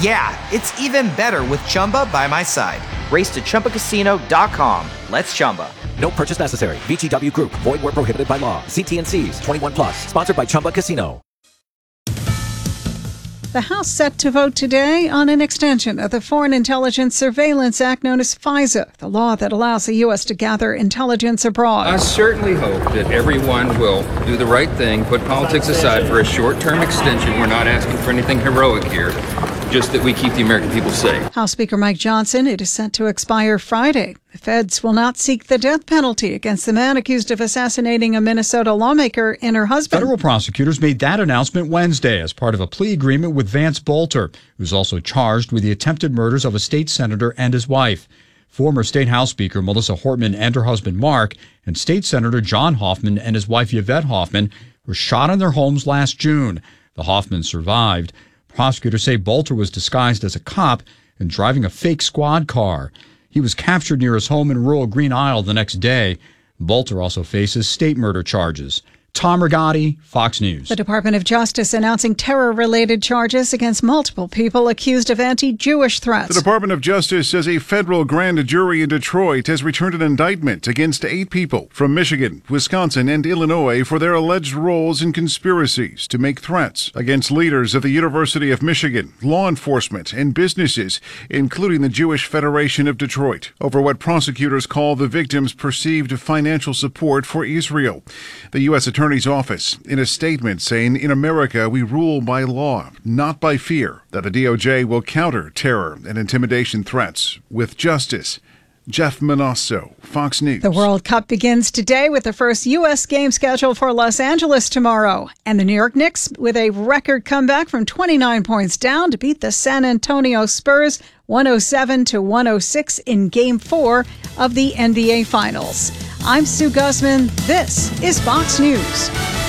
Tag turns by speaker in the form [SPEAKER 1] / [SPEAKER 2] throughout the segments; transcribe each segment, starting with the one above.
[SPEAKER 1] Yeah, it's even better with Chumba by my side. Race to ChumbaCasino.com. Let's Chumba.
[SPEAKER 2] No purchase necessary. VGW Group. Void where prohibited by law. See T&Cs. 21 plus. Sponsored by Chumba Casino.
[SPEAKER 3] The House set to vote today on an extension of the Foreign Intelligence Surveillance Act known as FISA, the law that allows the U.S. to gather intelligence abroad.
[SPEAKER 4] I certainly hope that everyone will do the right thing, put politics aside for a short-term extension. We're not asking for anything heroic here, just that we keep the American people safe.
[SPEAKER 3] House Speaker Mike Johnson, it is set to expire Friday. The feds will not seek the death penalty against the man accused of assassinating a Minnesota lawmaker and her husband.
[SPEAKER 5] Federal prosecutors made that announcement Wednesday as part of a plea agreement with Vance Bolter, who's also charged with the attempted murders of a state senator and his wife. Former State House Speaker Melissa Hortman and her husband Mark and State Senator John Hoffman and his wife Yvette Hoffman were shot in their homes last June. The Hoffmans survived. Prosecutors say Bolter was disguised as a cop and driving a fake squad car. He was captured near his home in rural Green Isle the next day. Bolter also faces state murder charges. Tom Rigotti, Fox News.
[SPEAKER 3] The Department of Justice announcing terror-related charges against multiple people accused of anti-Jewish threats.
[SPEAKER 6] The Department of Justice says a federal grand jury in Detroit has returned an indictment against 8 people from Michigan, Wisconsin, and Illinois for their alleged roles in conspiracies to make threats against leaders of the University of Michigan, law enforcement, and businesses, including the Jewish Federation of Detroit, over what prosecutors call the victims' perceived financial support for Israel. The U.S. Attorney's Office in a statement saying, "In America, we rule by law, not by fear," that the DOJ will counter terror and intimidation threats with justice. Jeff Manasso, Fox News.
[SPEAKER 3] The World Cup begins today with the first U.S. game scheduled for Los Angeles tomorrow. And the New York Knicks with a record comeback from 29 points down to beat the San Antonio Spurs 107-106 in Game 4 of the NBA Finals. I'm Sue Guzman. This is Fox News.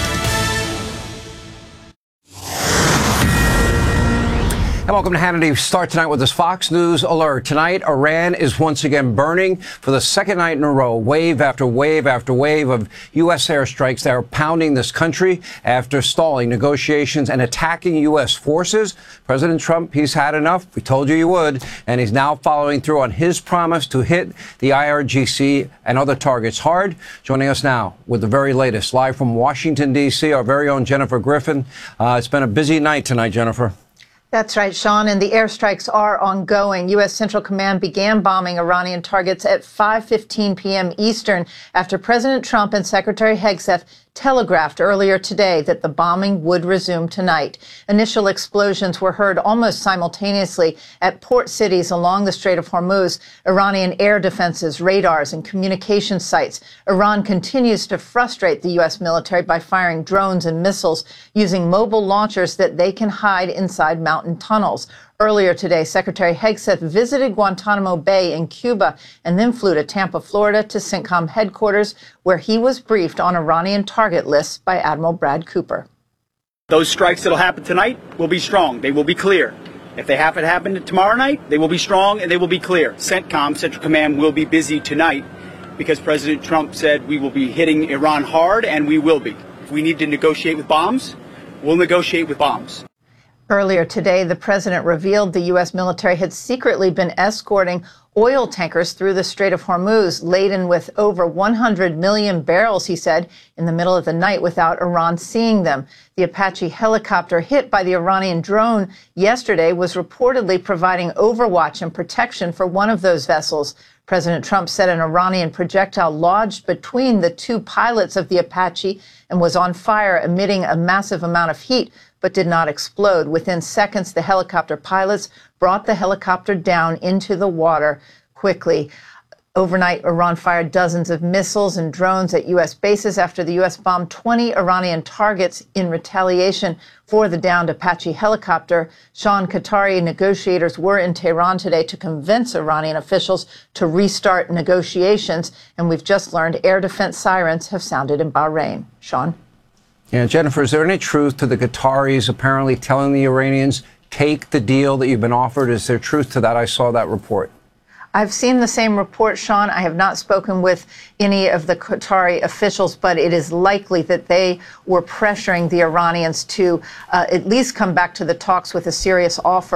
[SPEAKER 7] And welcome to Hannity. We start tonight with this Fox News alert. Tonight, Iran is once again burning for the second night in a row. Wave after wave after wave of U.S. airstrikes that are pounding this country after stalling negotiations and attacking U.S. forces. President Trump, he's had enough. We told you he would. And he's now following through on his promise to hit the IRGC and other targets hard. Joining us now with the very latest, live from Washington, D.C., our very own Jennifer Griffin. It's been a busy night tonight, Jennifer.
[SPEAKER 8] That's right, Sean, and the airstrikes are ongoing. U.S. Central Command began bombing Iranian targets at 5:15 p.m. Eastern after President Trump and Secretary Hegseth telegraphed earlier today that the bombing would resume tonight. Initial explosions were heard almost simultaneously at port cities along the Strait of Hormuz, Iranian air defenses, radars, and communication sites. Iran continues to frustrate the U.S. military by firing drones and missiles using mobile launchers that they can hide inside mountain tunnels. Earlier today, Secretary Hegseth visited Guantanamo Bay in Cuba and then flew to Tampa, Florida to CENTCOM headquarters, where he was briefed on Iranian target lists by Admiral Brad Cooper.
[SPEAKER 9] Those strikes that will happen tonight will be strong. They will be clear. If they happen to happen tomorrow night, they will be strong and they will be clear. CENTCOM, Central Command, will be busy tonight because President Trump said we will be hitting Iran hard, and we will be. If we need to negotiate with bombs, we'll negotiate with bombs.
[SPEAKER 8] Earlier today, the president revealed the U.S. military had secretly been escorting oil tankers through the Strait of Hormuz, laden with over 100 million barrels, he said, in the middle of the night without Iran seeing them. The Apache helicopter hit by the Iranian drone yesterday was reportedly providing overwatch and protection for one of those vessels. President Trump said an Iranian projectile lodged between the 2 pilots of the Apache and was on fire, emitting a massive amount of heat, but did not explode. Within seconds, the helicopter pilots brought the helicopter down into the water quickly. Overnight, Iran fired dozens of missiles and drones at U.S. bases after the U.S. bombed 20 Iranian targets in retaliation for the downed Apache helicopter. Sean Qatari negotiators were in Tehran today to convince Iranian officials to restart negotiations. And we've just learned air defense sirens have sounded in Bahrain. Sean?
[SPEAKER 7] Yeah, Jennifer, is there any truth to the Qataris apparently telling the Iranians, take the deal that you've been offered? Is there truth to that? I saw that report.
[SPEAKER 8] I've seen the same report, Sean. I have not spoken with any of the Qatari officials, but it is likely that they were pressuring the Iranians to at least come back to the talks with a serious offer.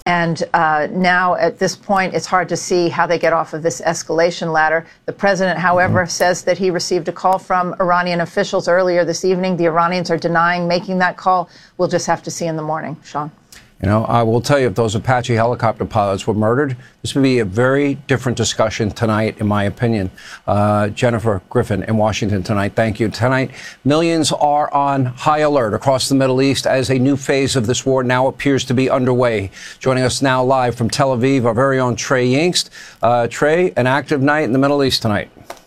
[SPEAKER 8] And now at this point, it's hard to see how they get off of this escalation ladder. The president, however, says that he received a call from Iranian officials earlier this evening. The Iranians are denying making that call. We'll just have to see in the morning. Sean.
[SPEAKER 7] You know, I will tell you, if those Apache helicopter pilots were murdered, this would be a very different discussion tonight, in my opinion. Jennifer Griffin in Washington tonight. Thank you. Tonight, millions are on high alert across the Middle East as a new phase of this war now appears to be underway. Joining us now live from Tel Aviv, our very own Trey Yingst. Trey, an active night in the Middle East tonight.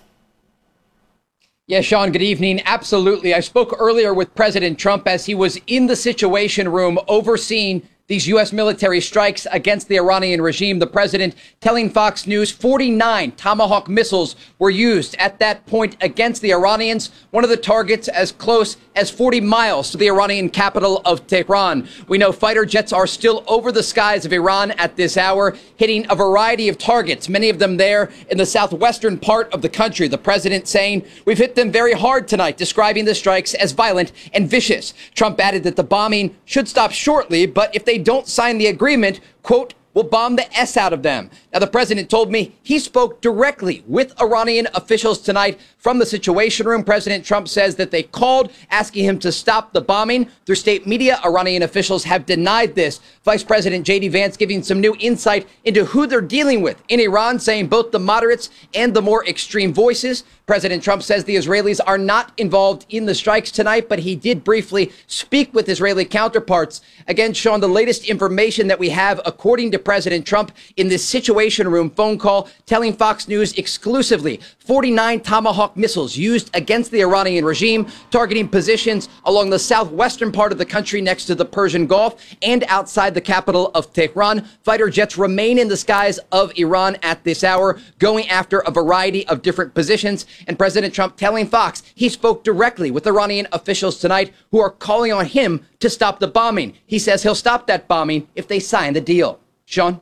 [SPEAKER 10] Yeah, Sean, good evening. Absolutely. I spoke earlier with President Trump as he was in the Situation Room overseeing these U.S. military strikes against the Iranian regime. The president telling Fox News 49 Tomahawk missiles were used at that point against the Iranians, one of the targets as close as 40 miles to the Iranian capital of Tehran. We know fighter jets are still over the skies of Iran at this hour, hitting a variety of targets, many of them there in the southwestern part of the country. The president saying, "We've hit them very hard tonight," describing the strikes as violent and vicious. Trump added that the bombing should stop shortly, but if they don't sign the agreement, quote, "we'll bomb the S out of them." Now, the president told me he spoke directly with Iranian officials tonight from the Situation Room. President Trump says that they called asking him to stop the bombing. Through state media, Iranian officials have denied this. Vice President J.D. Vance giving some new insight into who they're dealing with in Iran, saying both the moderates and the more extreme voices. President Trump says the Israelis are not involved in the strikes tonight, but he did briefly speak with Israeli counterparts. Again, Sean, the latest information that we have, according to President Trump, in this Situation Room phone call, telling Fox News exclusively 49 Tomahawk missiles used against the Iranian regime, targeting positions along the southwestern part of the country next to the Persian Gulf and outside the capital of Tehran. Fighter jets remain in the skies of Iran at this hour, going after a variety of different positions. And President Trump telling Fox he spoke directly with Iranian officials tonight who are calling on him to stop the bombing. He says he'll stop that bombing if they sign the deal. Sean?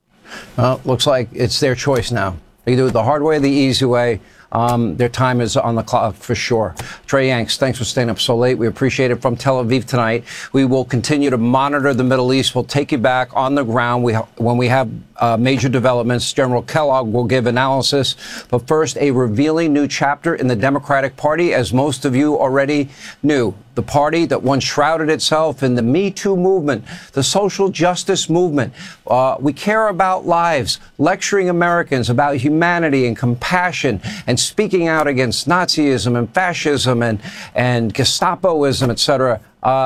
[SPEAKER 7] Well, looks like it's their choice now. They can do it the hard way or the easy way. Their time is on the clock for sure. Trey Yingst, thanks for staying up so late. We appreciate it from Tel Aviv tonight. We will continue to monitor the Middle East. We'll take you back on the ground when we have major developments. General Kellogg will give analysis. But first, a revealing new chapter in the Democratic Party, as most of you already knew. The party that once shrouded itself in the Me Too movement, the social justice movement. We care about lives, lecturing Americans about humanity and compassion, and speaking out against Nazism and fascism and Gestapoism, etc.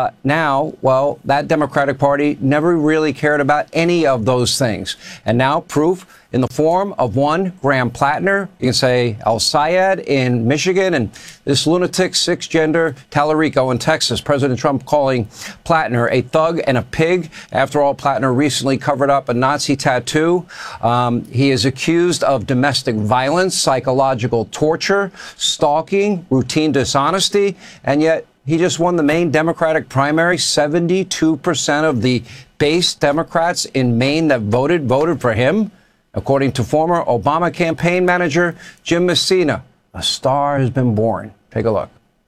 [SPEAKER 7] Now, well, that Democratic Party never really cared about any of those things. And now proof in the form of one Graham Plattner, you can say El-Sayed in Michigan, and this lunatic six-gender Tallarico in Texas. President Trump calling Plattner a thug and a pig. After all, Plattner recently covered up a Nazi tattoo. He is accused of domestic violence, psychological torture, stalking, routine dishonesty, and yet he just won the Maine Democratic primary. 72% of the base Democrats in Maine that voted for him. According to former Obama campaign manager Jim Messina, a star has been born. Take a look.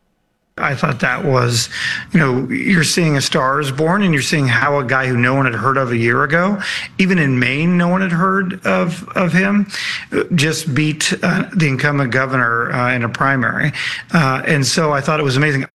[SPEAKER 11] I thought that was, you're seeing a star is born, and you're seeing how a guy who no one had heard of a year ago, even in Maine, no one had heard of him, just beat the incumbent governor in a primary. And so I thought it was amazing.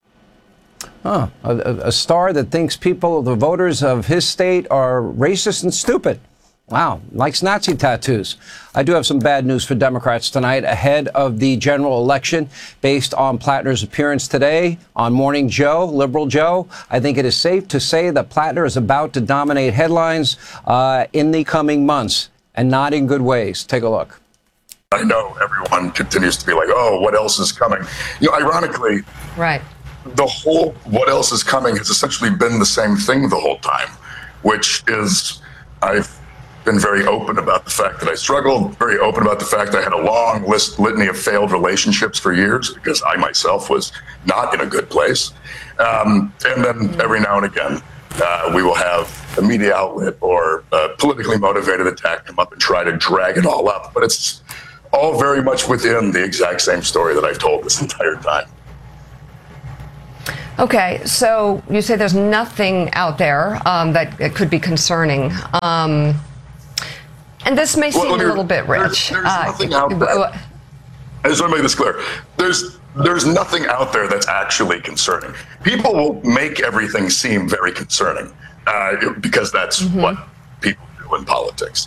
[SPEAKER 7] A star that thinks people, the voters of his state, are racist and stupid. Wow, likes Nazi tattoos. I do have some bad news for Democrats tonight ahead of the general election based on Plattner's appearance today on Morning Joe, Liberal Joe. I think it is safe to say that Plattner is about to dominate headlines in the coming months, and not in good ways. Take a look.
[SPEAKER 12] I know everyone continues to be like, oh, what else is coming? Ironically,
[SPEAKER 13] right.
[SPEAKER 12] The whole what else is coming has essentially been the same thing the whole time, which is I've been very open about the fact that I struggled, very open about the fact that I had a long litany of failed relationships for years because I myself was not in a good place. And then every now and again, we will have a media outlet or a politically motivated attack come up and try to drag it all up. But it's all very much within the exact same story that I've told this entire time.
[SPEAKER 13] Okay, so you say there's nothing out there that could be concerning. And this may seem a little bit rich.
[SPEAKER 12] There's nothing out there. I just want to make this clear. There's nothing out there that's actually concerning. People will make everything seem very concerning because that's what people do in politics.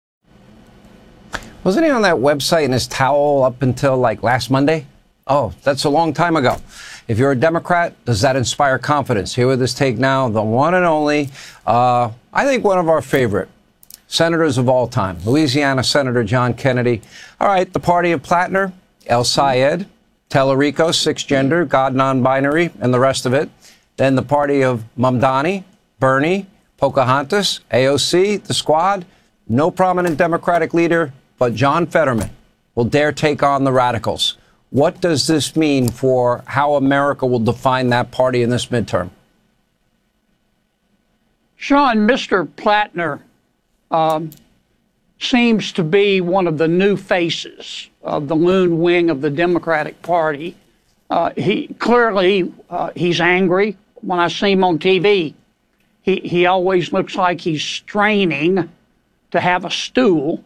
[SPEAKER 7] Wasn't he on that website in his towel up until like last Monday? Oh, that's a long time ago. If you're a Democrat, does that inspire confidence? Here with this take now, the one and only, I think one of our favorite senators of all time, Louisiana Senator John Kennedy. All right, the party of Plattner, El Sayed, Tellerico, Sixgender, God Non-Binary, and the rest of it. Then the party of Mamdani, Bernie, Pocahontas, AOC, the Squad. No prominent Democratic leader, but John Fetterman will dare take on the radicals. What does this mean for how America will define that party in this midterm?
[SPEAKER 14] Sean, Mr. Plattner seems to be one of the new faces of the loon wing of the Democratic Party. He's angry. When I see him on TV, he always looks like he's straining to have a stool.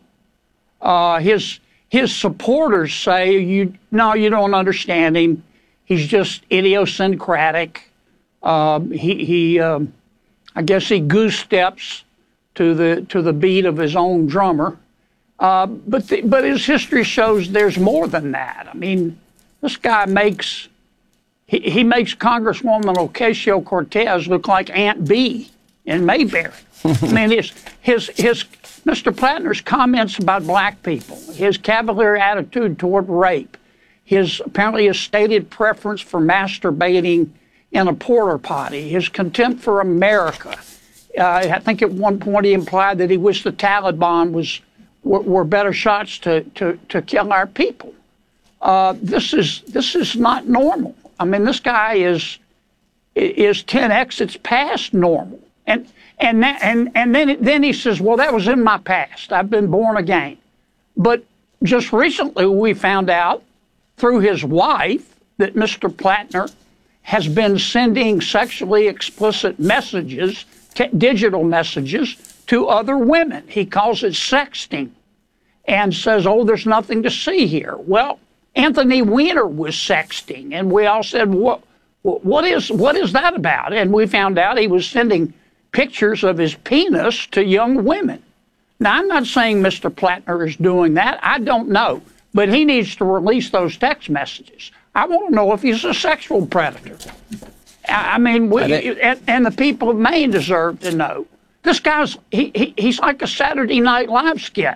[SPEAKER 14] His supporters say, you don't understand him. He's just idiosyncratic. I guess he goose steps to the beat of his own drummer. But his history shows there's more than that. I mean, this guy makes Congresswoman Ocasio-Cortez look like Aunt Bee in Mayberry. I mean, his Mr. Plattner's comments about black people, his cavalier attitude toward rape, apparently his stated preference for masturbating in a porta potty, his contempt for America. I think at one point he implied that he wished the Taliban were better shots to kill our people. This is not normal. I mean, this guy is 10 exits past normal. And then he says, well, that was in my past. I've been born again. But just recently we found out through his wife that Mr. Plattner has been sending sexually explicit messages, digital messages, to other women. He calls it sexting and says, oh, there's nothing to see here. Well, Anthony Weiner was sexting, and we all said, what is that about? And we found out he was sending pictures of his penis to young women. Now, I'm not saying Mr. Plattner is doing that. I don't know. But he needs to release those text messages. I want to know if he's a sexual predator. I mean, and the people of Maine deserve to know. This guy's, he's like a Saturday Night Live skit.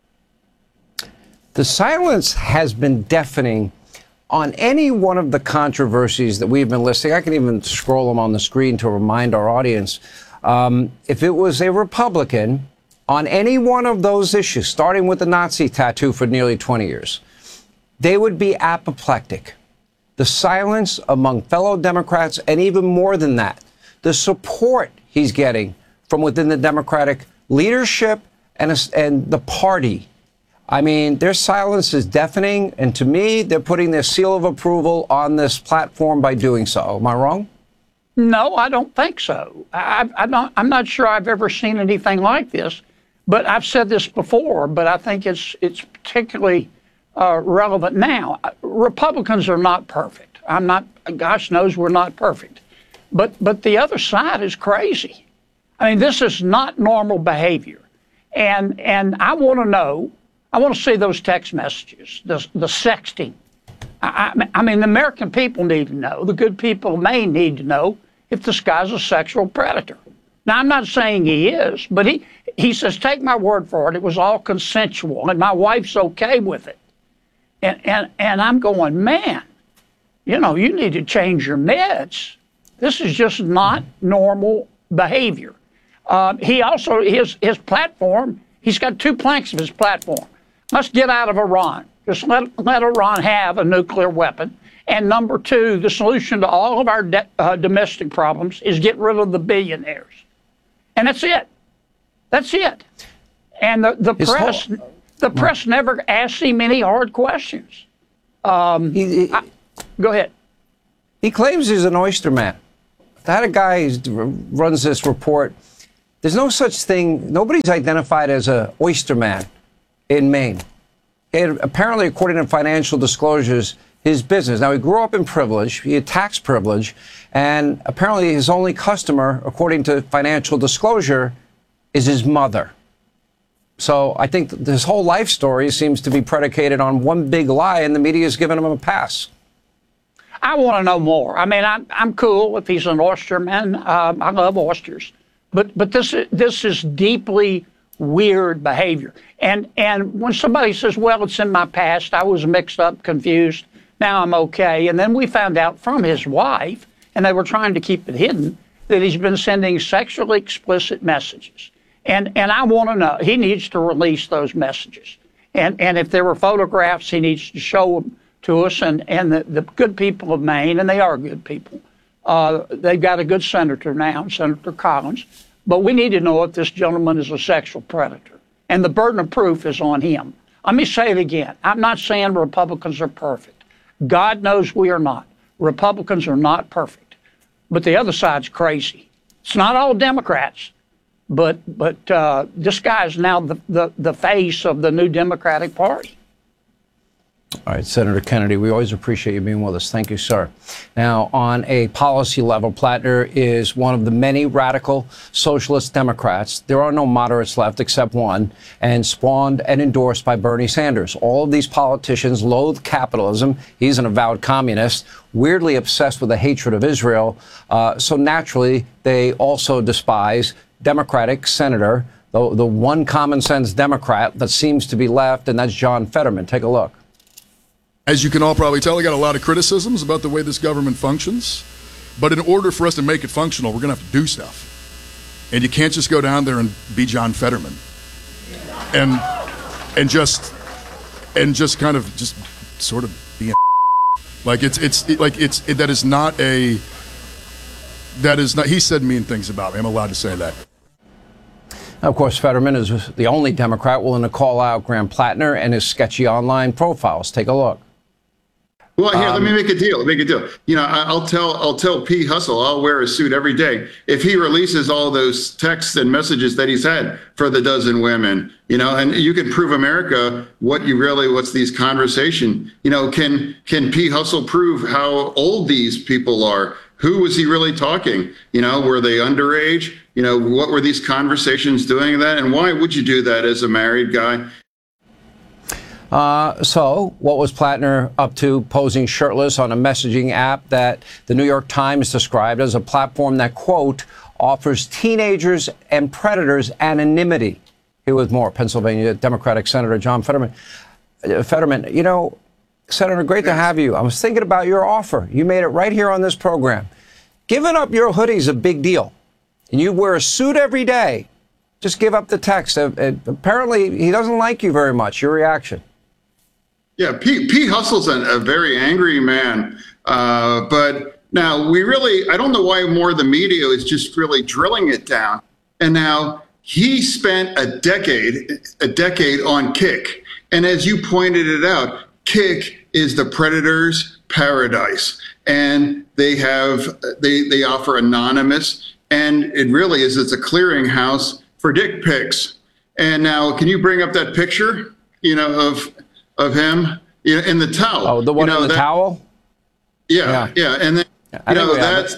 [SPEAKER 7] The silence has been deafening on any one of the controversies that we've been listing. I can even scroll them on the screen to remind our audience. If it was a Republican on any one of those issues, starting with the Nazi tattoo for nearly 20 years, they would be apoplectic. The silence among fellow Democrats, and even more than that, the support he's getting from within the Democratic leadership and the party. I mean, their silence is deafening, and to me, they're putting their seal of approval on this platform by doing so. Am I wrong?
[SPEAKER 14] No, I don't think so. I'm not sure I've ever seen anything like this, but I've said this before, but I think it's particularly relevant now. Republicans are not perfect. Gosh knows we're not perfect. But the other side is crazy. I mean, this is not normal behavior. And I want to know, I want to see those text messages, the sexting. I mean, the American people need to know, the good people of Maine need to know if this guy's a sexual predator. Now, I'm not saying he is, but he says, take my word for it, it was all consensual, and my wife's okay with it. And I'm going, man, you need to change your meds. This is just not normal behavior. He also, his platform, he's got two planks of his platform. Let's get out of Iran. Just let Iran have a nuclear weapon. And number two, the solution to all of our domestic problems is get rid of the billionaires. And that's it. That's it. And the press never asks him any hard questions. Go ahead.
[SPEAKER 7] He claims he's an oyster man. I had a guy who runs this report. There's no such thing. Nobody's identified as an oyster man in Maine. And apparently, according to financial disclosures, his business. Now, he grew up in privilege. He had tax privilege. And apparently, his only customer, according to financial disclosure, is his mother. So I think this whole life story seems to be predicated on one big lie, and the media is giving him a pass.
[SPEAKER 14] I want to know more. I mean, I'm cool if he's an oysterman. I love oysters. But this is deeply weird behavior. And when somebody says, well, it's in my past, I was mixed up, confused, now I'm okay. And then we found out from his wife, and they were trying to keep it hidden, that he's been sending sexually explicit messages. And I want to know, he needs to release those messages. And if there were photographs, he needs to show them to us. And the good people of Maine, and they are good people, they've got a good senator now, Senator Collins. But we need to know if this gentleman is a sexual predator. And the burden of proof is on him. Let me say it again. I'm not saying Republicans are perfect. God knows we are not. Republicans are not perfect. But the other side's crazy. It's not all Democrats. But this guy is now the face of the new Democratic Party.
[SPEAKER 7] All right, Senator Kennedy, we always appreciate you being with us. Thank you, sir. Now, on a policy level, Plattner is one of the many radical socialist Democrats. There are no moderates left except one, and spawned and endorsed by Bernie Sanders. All of these politicians loathe capitalism. He's an avowed communist, weirdly obsessed with the hatred of Israel. So naturally, they also despise Democratic Senator, the one common sense Democrat that seems to be left, and that's John Fetterman. Take a look.
[SPEAKER 15] As you can all probably tell, I got a lot of criticisms about the way this government functions. But in order for us to make it functional, we're going to have to do stuff. And you can't just go down there and be John Fetterman and just kind of just sort of be a that is not. He said mean things about me. I'm allowed to say that.
[SPEAKER 7] Of course, Fetterman is the only Democrat willing to call out Graham Plattner and his sketchy online profiles. Take a look.
[SPEAKER 16] Well, here, let me make a deal. You know, I'll tell P. Hustle, I'll wear a suit every day if he releases all those texts and messages that he's had for the dozen women. You know, and you can prove America what's these conversation. You know, can P. Hustle prove how old these people are? Who was he really talking? You know, were they underage? You know, what were these conversations doing that? And why would you do that as a married guy?
[SPEAKER 7] So what was Plattner up to, posing shirtless on a messaging app that the New York Times described as a platform that, quote, offers teenagers and predators anonymity? Here with more, Pennsylvania Democratic Senator John Fetterman. Fetterman, you know, Senator, great to have you. I was thinking about your offer. You made it right here on this program. Giving up your hoodie is a big deal. And you wear a suit every day. Just give up the text. Apparently, he doesn't like you very much. Your reaction?
[SPEAKER 16] Yeah, P. Hustle's a very angry man. But now I don't know why more of the media is just really drilling it down. And now he spent a decade on Kick. And as you pointed it out, Kick is the predator's paradise. And they offer anonymous, and it really is, it's a clearinghouse for dick pics. And now, can you bring up that picture, you know, of him, you know, in the towel?
[SPEAKER 7] Oh, the one in the towel?
[SPEAKER 16] Yeah. And then, you know, that's.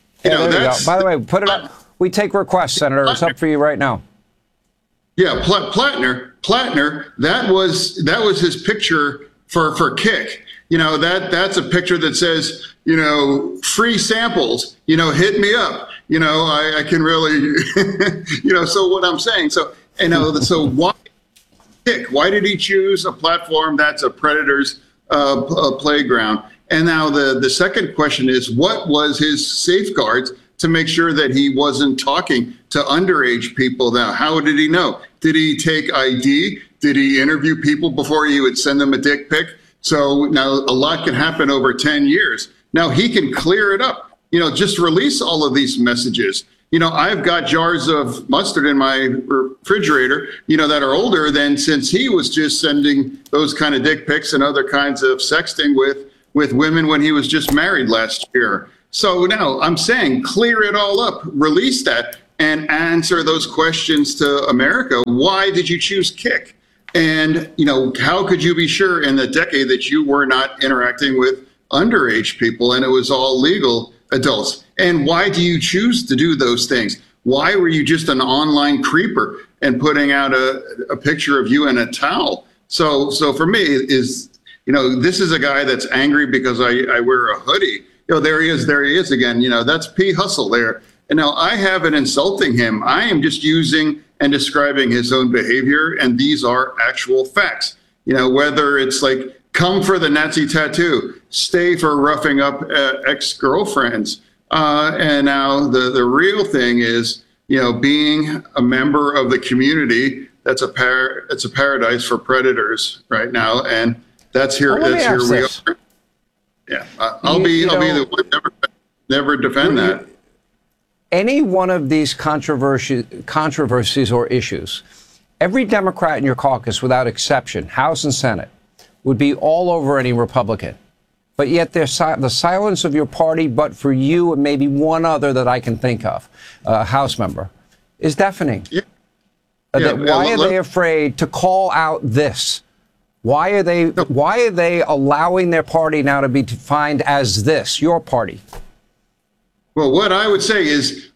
[SPEAKER 7] By the way, put it up. We take requests, Senator. It's up for you right now.
[SPEAKER 16] Yeah, Plattner. That was his picture for Kick. You know, that's a picture that says, you know, free samples, you know, hit me up. You know, I can really, you know, so what I'm saying. So, you know, so why Kick? Why did he choose a platform that's a predator's playground? And now the second question is, what was his safeguards to make sure that he wasn't talking to underage people? Now, how did he know? Did he take ID? Did he interview people before he would send them a dick pic? So now a lot can happen over 10 years. Now he can clear it up. You know, just release all of these messages. You know, I've got jars of mustard in my refrigerator, you know, that are older than since he was just sending those kind of dick pics and other kinds of sexting with with women when he was just married last year. So now I'm saying clear it all up, release that, and answer those questions to America. Why did you choose Kik? And, how could you be sure in the decade that you were not interacting with underage people and it was all legal adults? And why do you choose to do those things? Why were you just an online creeper and putting out a picture of you in a towel? So for me is, this is a guy that's angry because I wear a hoodie. There he is again. That's P. Hustle there. And now I haven't insulting him. I am just using and describing his own behavior. And these are actual facts. Whether it's like, come for the Nazi tattoo, stay for roughing up ex-girlfriends. And now the real thing is, being a member of the community, it's a paradise for predators right now. And that's here. That's here we are. Yeah. I'll be the one never defend that.
[SPEAKER 7] Any one of these controversies or issues, every Democrat in your caucus, without exception, House and Senate, would be all over any Republican. But yet the silence of your party, but for you and maybe one other that I can think of, House member, is deafening. Yeah. Why are they afraid to call out this? Why are they allowing their party now to be defined as this, your party?
[SPEAKER 16] Well, what I would say is,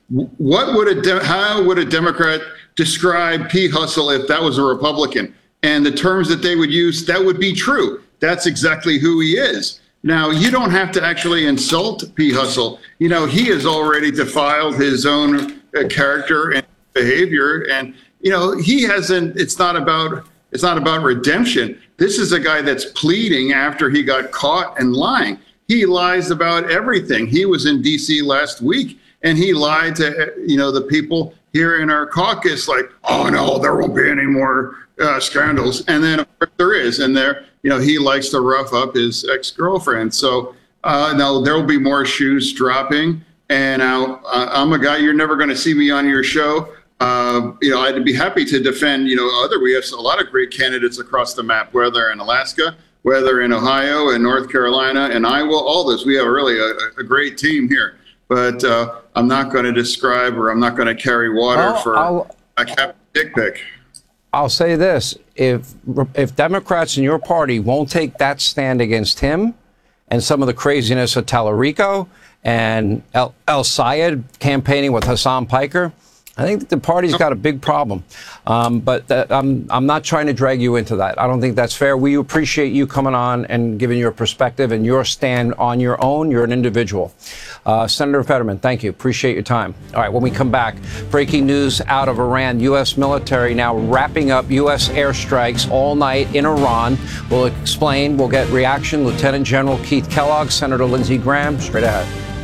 [SPEAKER 16] how would a Democrat describe P. Hustle if that was a Republican? And the terms that they would use, that would be true. That's exactly who he is. Now, you don't have to actually insult P. Hustle. He has already defiled his own character and behavior. And, he hasn't, it's not about redemption. This is a guy that's pleading after he got caught and lying. He lies about everything. He was in D.C. last week, and he lied to, the people here in our caucus, like, oh, no, there won't be any more scandals. And then, of course, there is. And he likes to rough up his ex-girlfriend. So, no, there will be more shoes dropping. And now I'm a guy, you're never going to see me on your show. I'd be happy to defend, we have a lot of great candidates across the map, whether in Alaska, whether in Ohio and North Carolina and Iowa, all this. We have really a great team here. But I'm not going to describe, or I'm not going to carry water for a Captain Dick pic.
[SPEAKER 7] I'll say this. If Democrats in your party won't take that stand against him and some of the craziness of Tallarico and El Sayed campaigning with Hassan Piker, I think that the party's got a big problem, but I'm not trying to drag you into that. I don't think that's fair. We appreciate you coming on and giving your perspective and your stand on your own. You're an individual. Senator Fetterman, thank you. Appreciate your time. All right, when we come back, breaking news out of Iran. U.S. military now wrapping up U.S. airstrikes all night in Iran. We'll explain. We'll get reaction. Lieutenant General Keith Kellogg, Senator Lindsey Graham, straight ahead.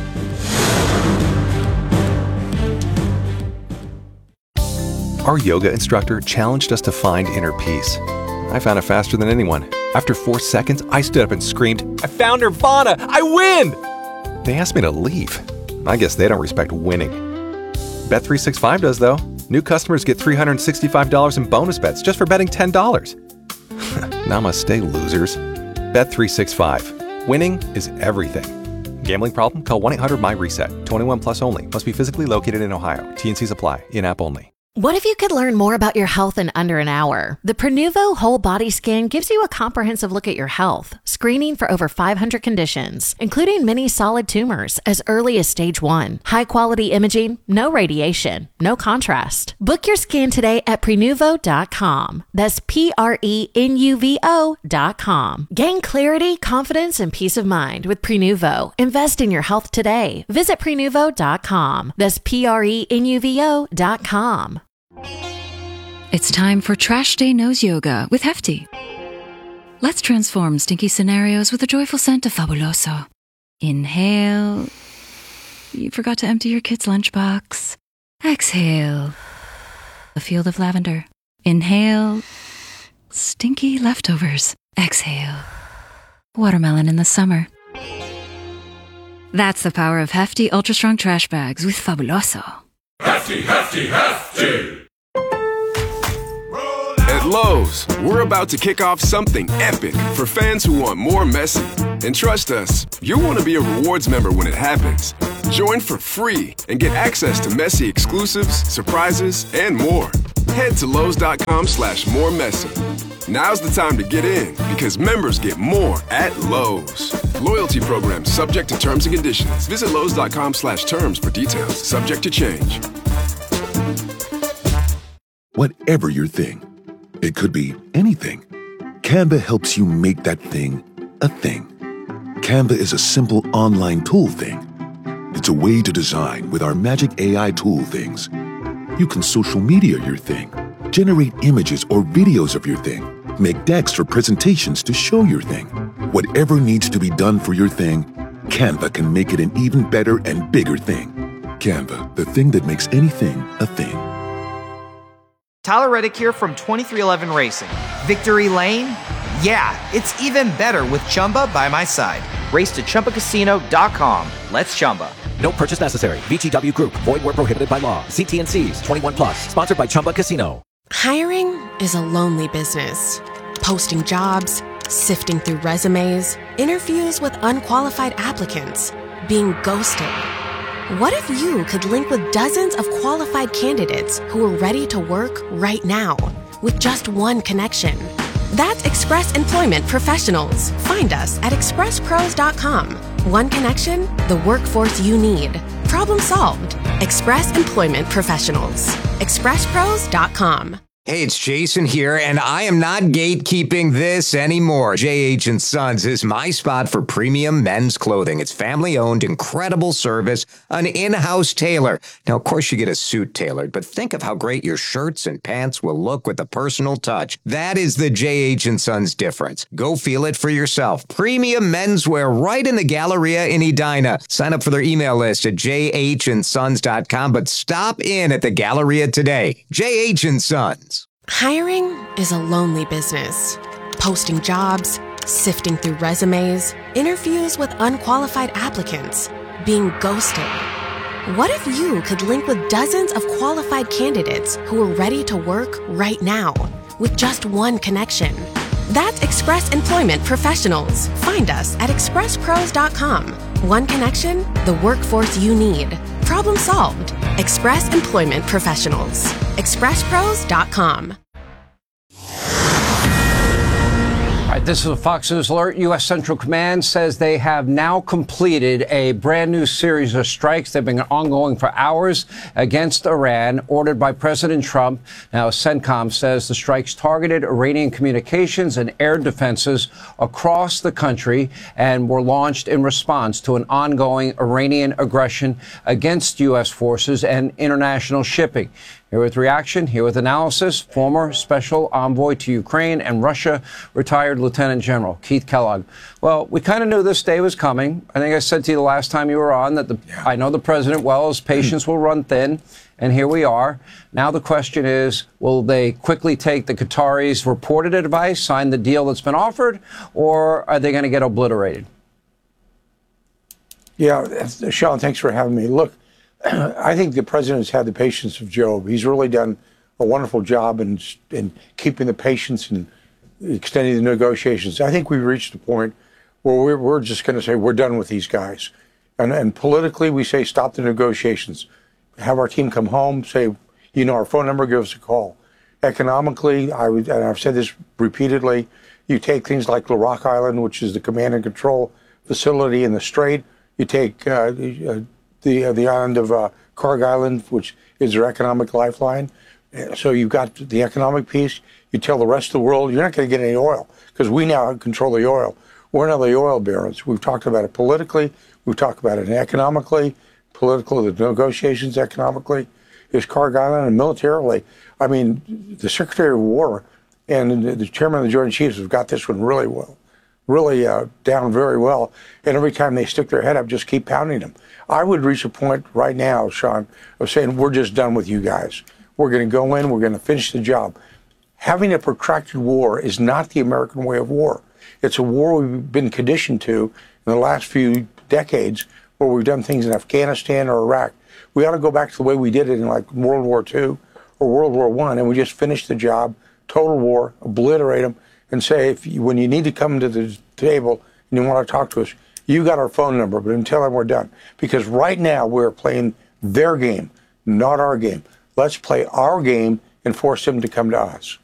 [SPEAKER 17] Our yoga instructor challenged us to find inner peace. I found it faster than anyone. After 4 seconds, I stood up and screamed, "I found Nirvana! I win!" They asked me to leave. I guess they don't respect winning. Bet365 does, though. New customers get $365 in bonus bets just for betting $10. Namaste, losers. Bet365. Winning is everything. Gambling problem? Call 1-800-MY-RESET. 21 plus only. Must be physically located in Ohio. T&Cs apply. In-app only.
[SPEAKER 18] What if you could learn more about your health in under an hour? The Prenuvo Whole Body Scan gives you a comprehensive look at your health, screening for over 500 conditions, including many solid tumors as early as stage 1. High-quality imaging, no radiation, no contrast. Book your scan today at Prenuvo.com. That's Prenuvo.com. Gain clarity, confidence, and peace of mind with Prenuvo. Invest in your health today. Visit Prenuvo.com. That's Prenuvo.com.
[SPEAKER 19] It's time for Trash Day Nose Yoga with Hefty. Let's transform stinky scenarios with a joyful scent of Fabuloso. Inhale. You forgot to empty your kid's lunchbox. Exhale. A field of lavender. Inhale. Stinky leftovers. Exhale. Watermelon in the summer. That's the power of Hefty Ultra Strong Trash Bags with Fabuloso.
[SPEAKER 20] Hefty, Hefty, Hefty! At Lowe's, we're about to kick off something epic for fans who want more messy. And trust us, you'll want to be a rewards member when it happens. Join for free and get access to messy exclusives, surprises, and more. Head to Lowe's.com/more messy. Now's the time to get in because members get more at Lowe's. Loyalty program subject to terms and conditions. Visit Lowe's.com/terms for details. Subject to change.
[SPEAKER 21] Whatever your thing, it could be anything. Canva helps you make that thing a thing. Canva is a simple online tool thing. It's a way to design with our magic AI tool things. You can social media your thing, generate images or videos of your thing, make decks or presentations to show your thing. Whatever needs to be done for your thing, Canva can make it an even better and bigger thing. Canva, the thing that makes anything a thing.
[SPEAKER 1] Tyler Reddick here from 2311 Racing. Victory Lane? Yeah, it's even better with Chumba by my side. Race to ChumbaCasino.com. Let's Chumba.
[SPEAKER 2] No purchase necessary. VGW Group. Void where prohibited by law. See T&Cs. 21 plus. Sponsored by Chumba Casino.
[SPEAKER 22] Hiring is a lonely business. Posting jobs, sifting through resumes, interviews with unqualified applicants, being ghosted. What if you could link with dozens of qualified candidates who are ready to work right now with just one connection? That's Express Employment Professionals. Find us at expresspros.com. One connection, the workforce you need. Problem solved. Express Employment Professionals. expresspros.com.
[SPEAKER 23] Hey, it's Jason here, and I am not gatekeeping this anymore. J.H. & Sons is my spot for premium men's clothing. It's family-owned, incredible service, an in-house tailor. Now, of course, you get a suit tailored, but think of how great your shirts and pants will look with a personal touch. That is the J.H. & Sons difference. Go feel it for yourself. Premium menswear right in the Galleria in Edina. Sign up for their email list at jhandsons.com, but stop in at the Galleria today. J.H. & Sons.
[SPEAKER 22] Hiring is a lonely business. Posting jobs, sifting through resumes, interviews with unqualified applicants, being ghosted. What if you could link with dozens of qualified candidates who are ready to work right now with just one connection? That's Express Employment Professionals. Find us at expresspros.com. One connection, the workforce you need. Problem solved. Express Employment Professionals. expresspros.com.
[SPEAKER 7] All right, this is a Fox News alert. U.S. Central Command says they have now completed a brand new series of strikes. They've been ongoing for hours against Iran, ordered by President Trump. Now, CENTCOM says the strikes targeted Iranian communications and air defenses across the country and were launched in response to an ongoing Iranian aggression against U.S. forces and international shipping. Here with reaction, here with analysis, former special envoy to Ukraine and Russia, retired Lieutenant General Keith Kellogg. Well, we kind of knew this day was coming. I think I said to you the last time you were on that I know the president well, his patience will run thin, and here we are. Now the question is, will they quickly take the Qataris' reported advice, sign the deal that's been offered, or are they going to get obliterated?
[SPEAKER 24] Yeah, Sean, thanks for having me. Look, I think the president's had the patience of Job. He's really done a wonderful job in keeping the patience and extending the negotiations. I think we've reached a point where we're just going to say we're done with these guys. And politically, we say stop the negotiations. Have our team come home, say, our phone number, give us a call. Economically, and I've said this repeatedly, you take things like the Rock Island, which is the command and control facility in the Strait. You take the island of Karg Island, which is their economic lifeline. So you've got the economic piece. You tell the rest of the world you're not going to get any oil because we now control the oil. We're not the oil barons. We've talked about it politically. We've talked about it economically, politically, the negotiations economically. Is Karg Island and militarily. I mean, the Secretary of War and the Chairman of the Joint Chiefs have got this one really well, really down very well. And every time they stick their head up, just keep pounding them. I would reach a point right now, Sean, of saying we're just done with you guys. We're going to go in, we're going to finish the job. Having a protracted war is not the American way of war. It's a war we've been conditioned to in the last few decades where we've done things in Afghanistan or Iraq. We ought to go back to the way we did it in like World War II or World War I, and we just finish the job, total war, obliterate them, and say, when you need to come to the table and you want to talk to us, you got our phone number, but until then, we're done. Because right now, we're playing their game, not our game. Let's play our game and force them to come to us.